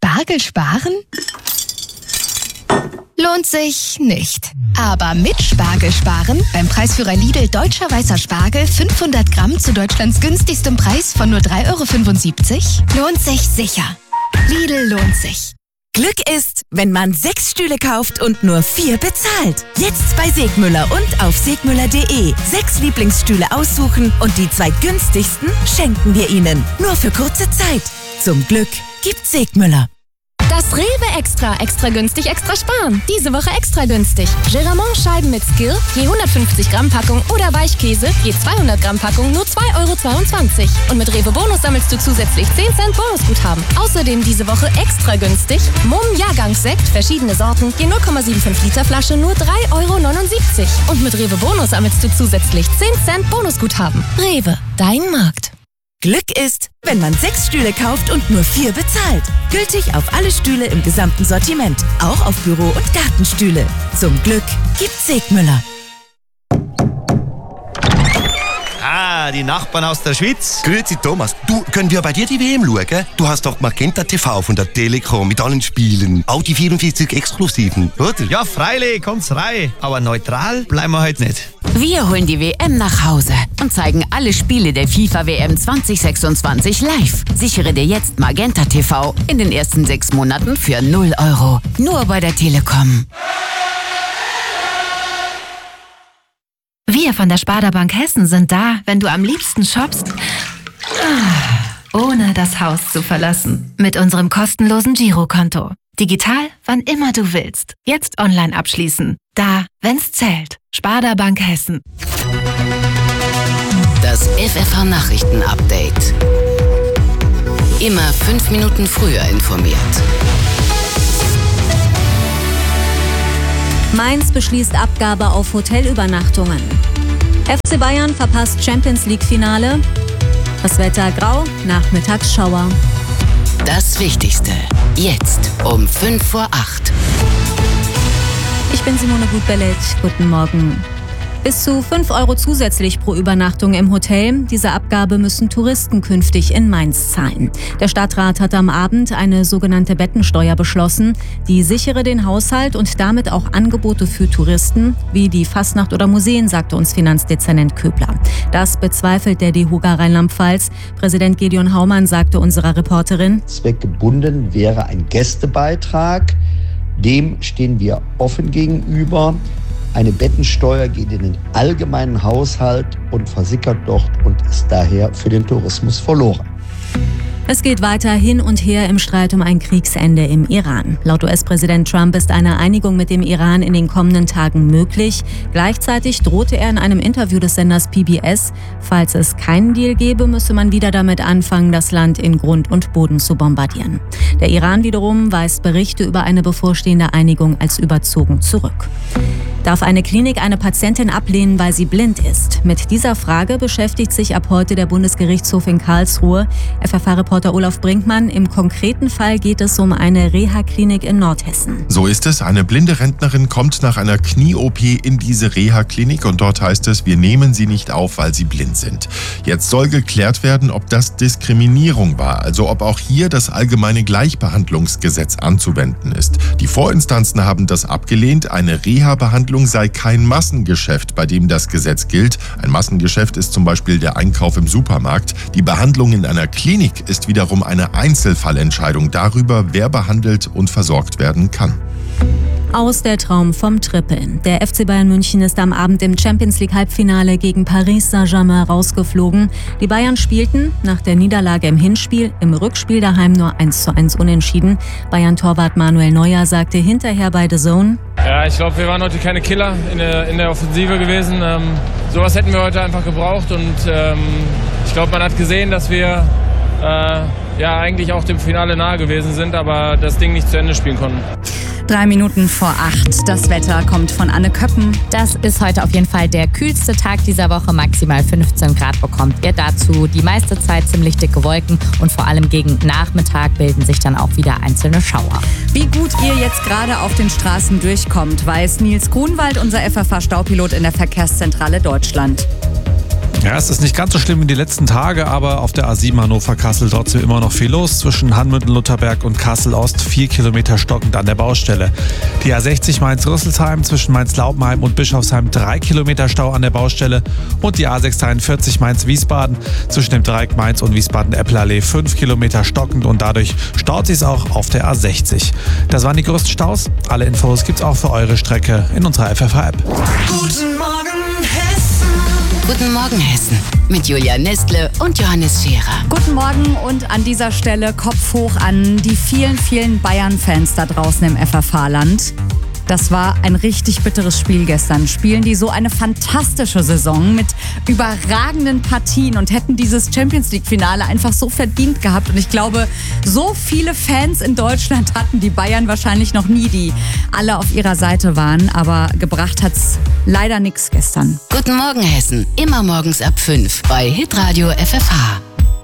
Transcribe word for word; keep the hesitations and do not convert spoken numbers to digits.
Spargel sparen? Lohnt sich nicht. Aber mit Spargel sparen, beim Preisführer Lidl Deutscher Weißer Spargel fünfhundert Gramm zu Deutschlands günstigstem Preis von nur drei Euro fünfundsiebzig, lohnt sich sicher. Lidl lohnt sich. Glück ist, wenn man sechs Stühle kauft und nur vier bezahlt. Jetzt bei Segmüller und auf segmüller punkt de. Sechs Lieblingsstühle aussuchen und die zwei günstigsten schenken wir Ihnen. Nur für kurze Zeit. Zum Glück gibt Segmüller. Das Rewe Extra. Extra günstig, extra sparen. Diese Woche extra günstig. Geramont-Scheiben mit Skill, je hundertfünfzig Gramm Packung oder Weichkäse, je zweihundert Gramm Packung, nur zwei Euro zweiundzwanzig. Und mit Rewe Bonus sammelst du zusätzlich zehn Cent Bonusguthaben. Außerdem diese Woche extra günstig. Mumm Jahrgangssekt, verschiedene Sorten, je null Komma fünfundsiebzig Liter Flasche, nur drei Euro neunundsiebzig. Und mit Rewe Bonus sammelst du zusätzlich zehn Cent Bonusguthaben. Rewe, dein Markt. Glück ist, wenn man sechs Stühle kauft und nur vier bezahlt. Gültig auf alle Stühle im gesamten Sortiment. Auch auf Büro- und Gartenstühle. Zum Glück gibt's Segmüller. Ah, die Nachbarn aus der Schweiz. Grüezi Thomas, du, können wir bei dir die W M schauen? Du hast doch Magenta T V von der Telekom mit allen Spielen. Auch die vierundvierzig Exklusiven, oder? Ja, freilich, kommt's rein. Aber neutral bleiben wir heute nicht. Wir holen die W M nach Hause und zeigen alle Spiele der FIFA W M zwanzig sechsundzwanzig live. Sichere dir jetzt Magenta T V in den ersten sechs Monaten für null Euro. Nur bei der Telekom. Wir von der Sparda Bank Hessen sind da, wenn du am liebsten shoppst, ohne das Haus zu verlassen. Mit unserem kostenlosen Girokonto. Digital, wann immer du willst. Jetzt online abschließen. Da, wenn's zählt. Sparda Bank Hessen. Das F F H-Nachrichten-Update. Immer fünf Minuten früher informiert. Mainz beschließt Abgabe auf Hotelübernachtungen. F C Bayern verpasst Champions-League-Finale. Das Wetter grau, Nachmittagsschauer. Das Wichtigste. Jetzt um fünf vor acht. Ich bin Simone Gutbellet. Guten Morgen. Bis zu fünf Euro zusätzlich pro Übernachtung im Hotel. Diese Abgabe müssen Touristen künftig in Mainz zahlen. Der Stadtrat hat am Abend eine sogenannte Bettensteuer beschlossen. Die sichere den Haushalt und damit auch Angebote für Touristen, wie die Fastnacht oder Museen, sagte uns Finanzdezernent Köbler. Das bezweifelt der DEHOGA Rheinland-Pfalz. Präsident Gedeon Haumann sagte unserer Reporterin: Zweckgebunden wäre ein Gästebeitrag. Dem stehen wir offen gegenüber. Eine Bettensteuer geht in den allgemeinen Haushalt und versickert dort und ist daher für den Tourismus verloren. Es geht weiter hin und her im Streit um ein Kriegsende im Iran. Laut U S-Präsident Trump ist eine Einigung mit dem Iran in den kommenden Tagen möglich. Gleichzeitig drohte er in einem Interview des Senders P B S, falls es keinen Deal gäbe, müsse man wieder damit anfangen, das Land in Grund und Boden zu bombardieren. Der Iran wiederum weist Berichte über eine bevorstehende Einigung als überzogen zurück. Darf eine Klinik eine Patientin ablehnen, weil sie blind ist? Mit dieser Frage beschäftigt sich ab heute der Bundesgerichtshof in Karlsruhe. F F H-Reporter Olaf Brinkmann, im konkreten Fall geht es um eine Reha-Klinik in Nordhessen. So ist es. Eine blinde Rentnerin kommt nach einer Knie-O P in diese Reha-Klinik und dort heißt es, wir nehmen sie nicht auf, weil sie blind sind. Jetzt soll geklärt werden, ob das Diskriminierung war, also ob auch hier das allgemeine Gleichbehandlungsgesetz anzuwenden ist. Die Vorinstanzen haben das abgelehnt. Eine Reha-Behandlung sei kein Massengeschäft, bei dem das Gesetz gilt. Ein Massengeschäft ist zum Beispiel der Einkauf im Supermarkt. Die Behandlung in einer Klinik ist wiederum eine Einzelfallentscheidung darüber, wer behandelt und versorgt werden kann. Aus der Traum vom Trippeln. Der F C Bayern München ist am Abend im Champions-League-Halbfinale gegen Paris Saint-Germain rausgeflogen. Die Bayern spielten nach der Niederlage im Hinspiel im Rückspiel daheim nur eins zu eins unentschieden. Bayern-Torwart Manuel Neuer sagte hinterher bei The Zone: Ja, ich glaube, wir waren heute keine Killer in der, in der Offensive gewesen. Ähm, sowas hätten wir heute einfach gebraucht und ähm, ich glaube, man hat gesehen, dass wir äh, ja eigentlich auch dem Finale nahe gewesen sind, aber das Ding nicht zu Ende spielen konnten. Drei Minuten vor acht. Das Wetter kommt von Anne Köppen. Das ist heute auf jeden Fall der kühlste Tag dieser Woche. Maximal fünfzehn Grad bekommt ihr dazu. Die meiste Zeit ziemlich dicke Wolken und vor allem gegen Nachmittag bilden sich dann auch wieder einzelne Schauer. Wie gut ihr jetzt gerade auf den Straßen durchkommt, weiß Nils Grunwald, unser F F H-Staupilot in der Verkehrszentrale Deutschland. Ja, es ist nicht ganz so schlimm wie die letzten Tage, aber auf der A sieben Hannover-Kassel trotzdem immer noch viel los. Zwischen Hanmünden-Lutherberg und Kassel-Ost vier Kilometer stockend an der Baustelle. Die A sechzig Mainz-Rüsselsheim zwischen Mainz-Laupenheim und Bischofsheim drei Kilometer Stau an der Baustelle. Und die A sechshunderteinundvierzig Mainz-Wiesbaden zwischen dem Dreieck Mainz und Wiesbaden-Eppelallee fünf Kilometer stockend und dadurch staut sie es auch auf der A sechzig. Das waren die größten Staus. Alle Infos gibt's auch für eure Strecke in unserer F F H-App. Guten Morgen, Hessen. Guten Morgen, Hessen. Mit Julia Nestle und Johannes Scherer. Guten Morgen und an dieser Stelle Kopf hoch an die vielen, vielen Bayern-Fans da draußen im F F H-Land. Das war ein richtig bitteres Spiel gestern. Spielen die so eine fantastische Saison mit überragenden Partien und hätten dieses Champions-League-Finale einfach so verdient gehabt. Und ich glaube, so viele Fans in Deutschland hatten die Bayern wahrscheinlich noch nie, die alle auf ihrer Seite waren. Aber gebracht hat's leider nichts gestern. Guten Morgen, Hessen. Immer morgens ab fünf bei Hitradio F F H.